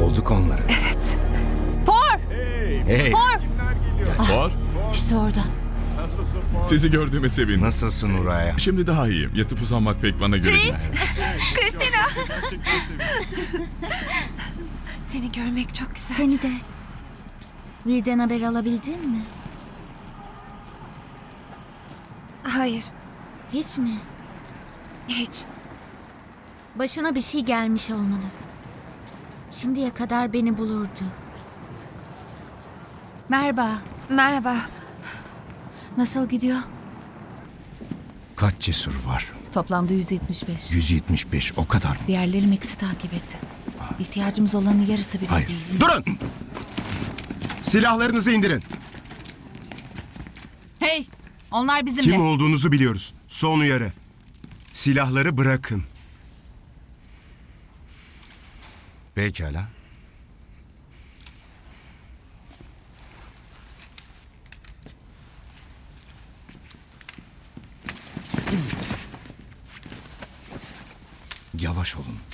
Kaybolduk onları. Evet. For! Hey, For! Var. İşte orada. Nasılsın Paul? Sizi gördüğüme sevindim. nasılsın Uraya? Şimdi daha iyiyim. Yatıp uzanmak pek bana göre değil. Christina! Gerçekten sevindim. Seni görmek çok güzel. Seni de. Will'den haber alabildin mi? Hayır. Hiç mi? Hiç. Başına bir şey gelmiş olmalı. Şimdiye kadar beni bulurdu. Merhaba. Merhaba. Nasıl gidiyor? Kaç cesur var? Toplamda 175. 175, o kadar mı? Diğerleri Max'i takip etti. İhtiyacımız olanın yarısı bile Hayır. değil. Durun! Silahlarınızı indirin. Hey! Onlar bizimle. Kim olduğunuzu biliyoruz. Son uyarı. Silahları bırakın. Pekala. Yavaş olun.